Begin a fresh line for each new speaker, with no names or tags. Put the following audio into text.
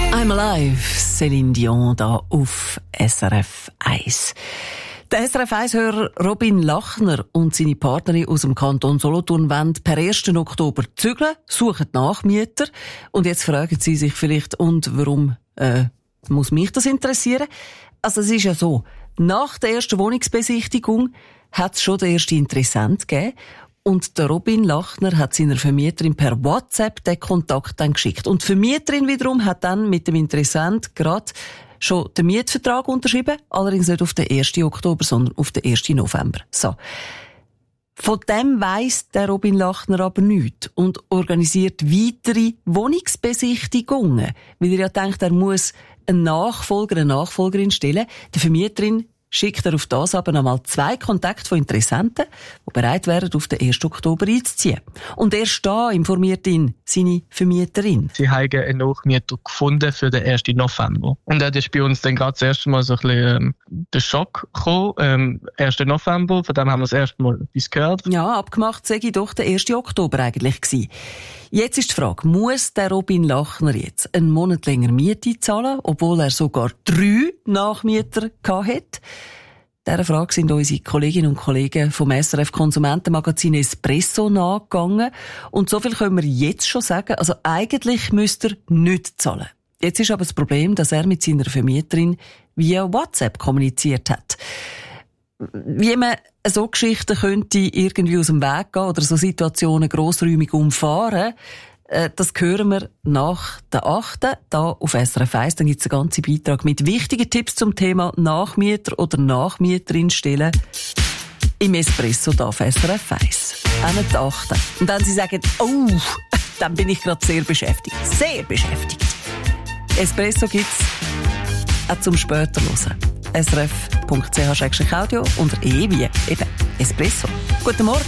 I'm Alive, Céline Dion da auf SRF 1. Der SRF 1-Hörer Robin Lachner und seine Partnerin aus dem Kanton Solothurn wollen per 1. Oktober zügeln, suchen Nachmieter. Und jetzt fragen Sie sich vielleicht, und warum muss mich das interessieren? Also es ist ja so, nach der ersten Wohnungsbesichtigung hat es schon den ersten Interessent gegeben. Und der Robin Lachner hat seiner Vermieterin per WhatsApp den Kontakt dann geschickt. Und die Vermieterin wiederum hat dann mit dem Interessent gerade schon den Mietvertrag unterschrieben. Allerdings nicht auf den 1. Oktober, sondern auf den 1. November. So. Von dem weiss der Robin Lachner aber nichts und organisiert weitere Wohnungsbesichtigungen. Weil er ja denkt, er muss einen Nachfolger, eine Nachfolgerin stellen. Der Vermieterin schickt er auf das aber nochmal 2 Kontakte von Interessenten, die bereit wären, auf den 1. Oktober einzuziehen. Und erst da informiert ihn seine Vermieterin.
Sie haben einen Nachmieter gefunden für den 1. November. Und das ist bei uns dann gerade das erste Mal so ein bisschen der Schock gekommen. 1. November, von dem haben wir das erste Mal etwas gehört.
Ja, abgemacht sei doch der 1. Oktober eigentlich gewesen. Jetzt ist die Frage, muss der Robin Lachner jetzt einen Monat länger Miete zahlen, obwohl er sogar 3 Nachmieter hatte? Dieser Frage sind unsere Kolleginnen und Kollegen vom SRF Konsumentenmagazin Espresso nachgegangen. Und so viel können wir jetzt schon sagen, also eigentlich müsste er nicht zahlen. Jetzt ist aber das Problem, dass er mit seiner Vermieterin via WhatsApp kommuniziert hat. Wie man so Geschichten könnte irgendwie aus dem Weg gehen oder so Situationen grossräumig umfahren, das hören wir nach der 8. da auf SRF 1. Dann gibt es einen ganzen Beitrag mit wichtigen Tipps zum Thema Nachmieter oder Nachmieterin stellen im Espresso da auf SRF 1. An der 8. Und dann Sie sagen, oh, dann bin ich gerade sehr beschäftigt. Sehr beschäftigt. Espresso gibt's auch zum später hören. srf.ch/audio unter wie eben Espresso. Guten Morgen.